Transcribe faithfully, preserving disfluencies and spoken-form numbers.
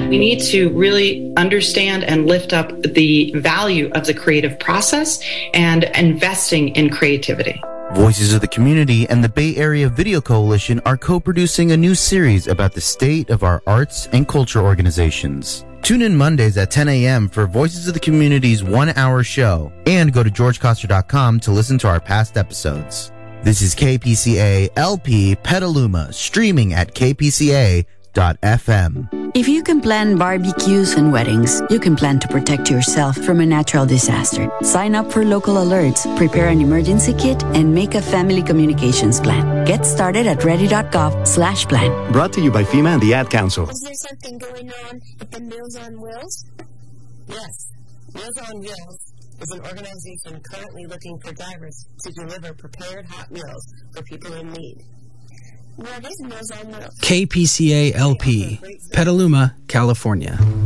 we need to really understand and lift up the value of the creative process and investing in creativity. Voices of the Community and the Bay Area Video Coalition are co-producing a new series about the state of our arts and culture organizations. Tune in Mondays at ten a.m. for Voices of the Community's one-hour show, and go to george coster dot com to listen to our past episodes. This is K P C A L P Petaluma, streaming at k p c a dot f m. If you can plan barbecues and weddings, you can plan to protect yourself from a natural disaster. Sign up for local alerts, prepare an emergency kit, and make a family communications plan. Get started at ready.gov slash plan. Brought to you by FEMA and the Ad Council. Is there something going on at the Meals on Wheels? Yes. Meals on Wheels is an organization currently looking for drivers to deliver prepared hot meals for people in need. What is Meals on Wheels? K P C A L P, Petaluma, California.